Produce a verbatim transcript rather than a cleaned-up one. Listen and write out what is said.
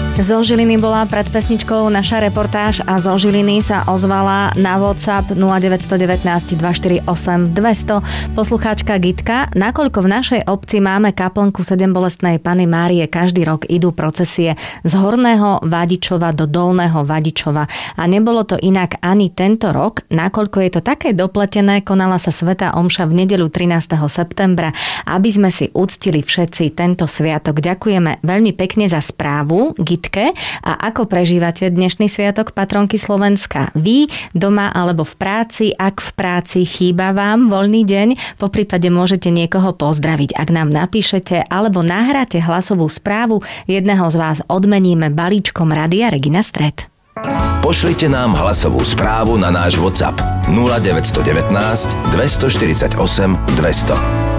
Zo Žiliny bola pred pesničkou naša reportáž a zo Žiliny sa ozvala na WhatsApp nula deväť jedna deväť dva štyri osem dva nula nula poslucháčka Gitka. Nakoľko v našej obci máme kaplnku Sedembolestnej Panny Márie, každý rok idú procesie z Horného Vadičova do Dolného Vadičova. A nebolo to inak ani tento rok, nakoľko je to také dopletené, konala sa svätá omša v nedeľu trinásteho septembra, aby sme si uctili všetci tento sviatok. Ďakujeme veľmi pekne za správu, Gitka. A ako prežívate dnešný sviatok patronky Slovenska? Vy doma alebo v práci? Ak v práci chýba vám voľný deň, poprípade môžete niekoho pozdraviť. Ak nám napíšete alebo nahráte hlasovú správu, jedného z vás odmeníme balíčkom Rádia Regina Stred. Pošlite nám hlasovú správu na náš WhatsApp nula deväť jedna deväť dva štyri osem dva nula nula.